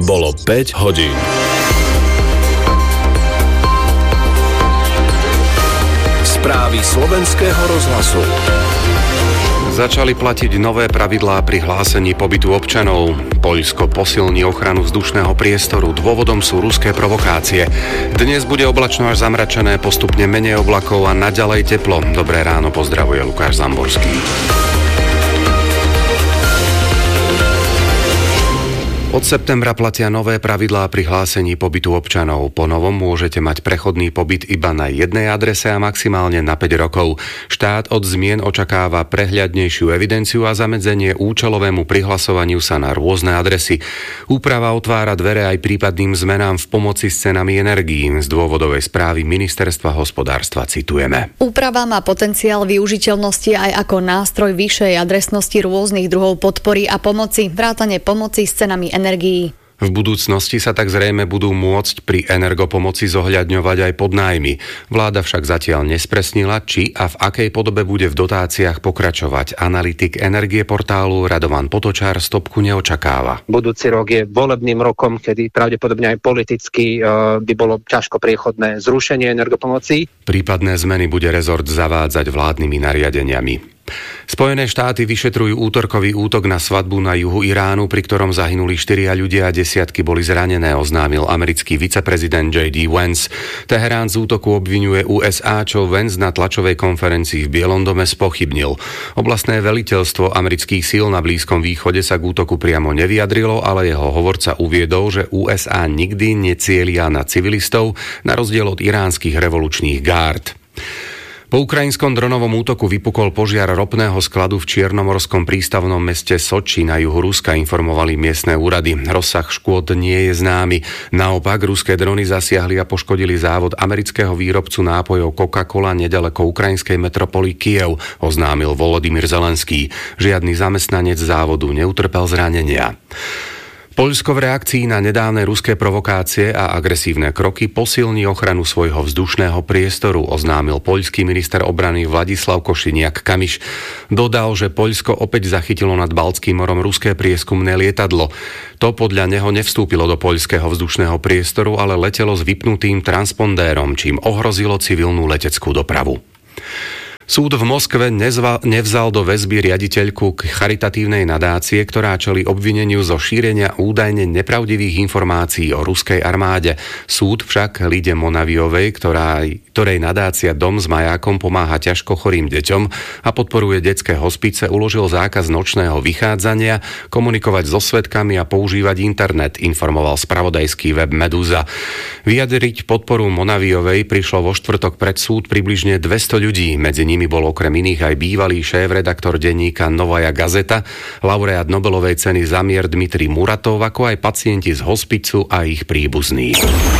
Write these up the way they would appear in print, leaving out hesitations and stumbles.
Bolo 5 hodín. Správy slovenského rozhlasu. Začali platiť nové pravidlá pri hlásení pobytu občanov. Poľsko posilní ochranu vzdušného priestoru. Dôvodom sú ruské provokácie. Dnes bude oblačno až zamračené, postupne menej oblakov a naďalej teplo. Dobré ráno, pozdravuje Lukáš Zamborský. Od septembra platia nové pravidlá pri hlásení pobytu občanov. Po novom môžete mať prechodný pobyt iba na jednej adrese a maximálne na 5 rokov. Štát od zmien očakáva prehľadnejšiu evidenciu a zamedzenie účelovému prihlasovaniu sa na rôzne adresy. Úprava otvára dvere aj prípadným zmenám v pomoci s cenami energií. Z dôvodovej správy Ministerstva hospodárstva citujeme. Úprava má potenciál využiteľnosti aj ako nástroj vyššej adresnosti rôznych druhov podpory a pomoci, vrátane pomoci s cenami energií. V budúcnosti sa tak zrejme budú môcť pri energopomoci zohľadňovať aj podnájmy. Vláda však zatiaľ nespresnila, či a v akej podobe bude v dotáciách pokračovať. Analytik energie portálu Radovan Potočár stopku neočakáva. Budúci rok je volebným rokom, kedy pravdepodobne aj politicky by bolo ťažko priechodné zrušenie energopomocí. Prípadné zmeny bude rezort zavádzať vládnymi nariadeniami. Spojené štáty vyšetrujú útorkový útok na svadbu na juhu Iránu, pri ktorom zahynuli 4 ľudia a desiatky boli zranené, oznámil americký viceprezident J.D. Vance. Teherán z útoku obviňuje USA, čo Vance na tlačovej konferencii v Bielom dome spochybnil. Oblastné veliteľstvo amerických síl na Blízkom východe sa k útoku priamo nevyjadrilo, ale jeho hovorca uviedol, že USA nikdy necielia na civilistov, na rozdiel od iránskych revolučných gárd. Po ukrajinskom dronovom útoku vypukol požiar ropného skladu v čiernomorskom prístavnom meste Soči na juhu Ruska, informovali miestne úrady. Rozsah škôd nie je známy. Naopak, ruské drony zasiahli a poškodili závod amerického výrobcu nápojov Coca-Cola nedaleko ukrajinskej metropoly Kyjev, oznámil Volodymyr Zelenský. Žiadny zamestnanec závodu neutrpel zranenia. Poľsko v reakcii na nedávne ruské provokácie a agresívne kroky posilní ochranu svojho vzdušného priestoru, oznámil poľský minister obrany Vladislav Košiniak-Kamiš. Dodal, že Poľsko opäť zachytilo nad Baltským morom ruské prieskumné lietadlo. To podľa neho nevstúpilo do poľského vzdušného priestoru, ale letelo s vypnutým transpondérom, čím ohrozilo civilnú leteckú dopravu. Súd v Moskve nevzal do väzby riaditeľku charitatívnej nadácie, ktorá čelí obvineniu zo šírenia údajne nepravdivých informácií o ruskej armáde. Súd však Lide Monaviovej, ktorej nadácia Dom s majákom pomáha ťažko chorým deťom a podporuje detské hospice, uložil zákaz nočného vychádzania, komunikovať so svedkami a používať internet, informoval spravodajský web Meduza. Vyjadriť podporu Monaviovej prišlo vo štvrtok pred súd približne 200 ľudí, medzi nimi bol okrem iných aj bývalý šéf-redaktor denníka Novaja Gazeta, laureát Nobelovej ceny za mier Dmitrij Muratov, ako aj pacienti z hospicu a ich príbuzní.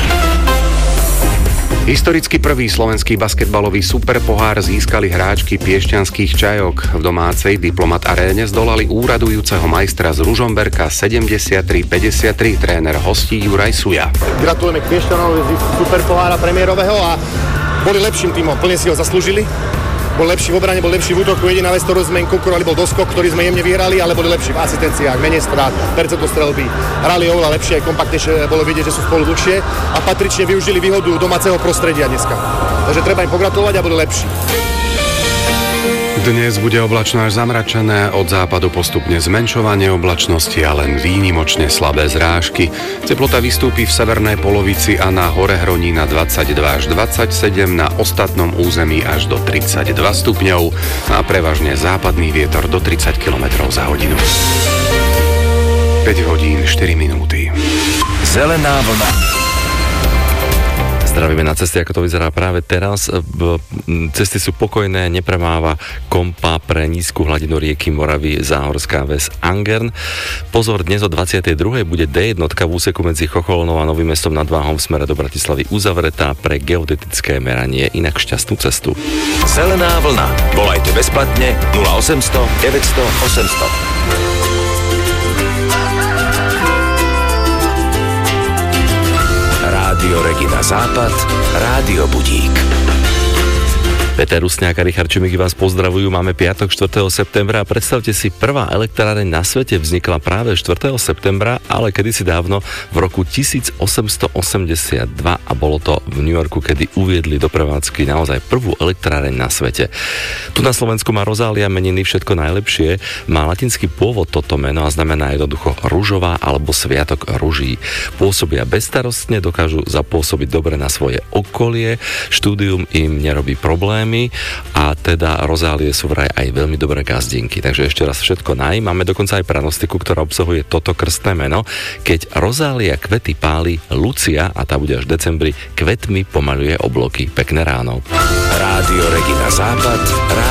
Historicky prvý slovenský basketbalový superpohár získali hráčky piešťanských Čajok. V domácej Diplomat aréne zdolali úradujúceho majstra z Ružomberka 73-53, tréner hostí Juraj Suja. Gratulujeme k Piešťanovi z superpohára premiérového a boli lepším tímom, plne si ho zaslúžili. Bol lepší v obrane, bol lepší v útoku. Jediná vec, ktorú sme im konkurovali, bol doskok, ktorý sme jemne vyhrali, ale boli lepší v asistenciách, menej strát, percento strelby. Hrali oveľa lepšie, aj kompaktnejšie, bolo vidieť, že sú spolu dlhšie a patrične využili výhodu domáceho prostredia dneska. Takže treba im pogratulovať a boli lepší. Dnes bude oblačno až zamračené, od západu postupne zmenšovanie oblačnosti a len výnimočne slabé zrážky. Teplota vystúpi v severnej polovici a na hore hroní na 22 až 27, na ostatnom území až do 32 stupňov a prevažne západný vietor do 30 km za hodinu. 5 hodín 4 minúty. Zelená vlna. Zdravíme na ceste, ako to vyzerá práve teraz. Cesty sú pokojné, nepremáva kompa pre nízku hladinu rieky Moravy záhorská ves Angern. Pozor, dnes o 22. bude D1 v úseku medzi Chocholnou a Novým Mestom nad Váhom v smere do Bratislavy uzavretá pre geodetické meranie, inak šťastnú cestu. Zelená vlna. Volajte bezplatne 0800 900 800. Rádio Regina Západ, Rádio Budík. Peter Rusňák a Richard Čimiky vás pozdravujú. Máme piatok 4. septembra a predstavte si, prvá elektráreň na svete vznikla práve 4. septembra, ale kedysi dávno v roku 1882 a bolo to v New Yorku, kedy uviedli do prevádzky naozaj prvú elektráreň na svete. Tu na Slovensku má Rozália meniny všetko najlepšie. Má latinský pôvod toto meno a znamená jednoducho ružová alebo sviatok ruží. Pôsobia bezstarostne, dokážu zapôsobiť dobre na svoje okolie, štúdium im nerobí problémy a teda Rozálie sú vraj aj veľmi dobré gazdinky. Takže ešte raz všetko máme dokonca aj pranostiku, ktorá obsahuje toto krstné meno. Keď Rozália kvety páli, Lucia, a tá bude až v decembri, kvetmi pomaľuje obloky. Pekné ráno. Rádio Regina Západ.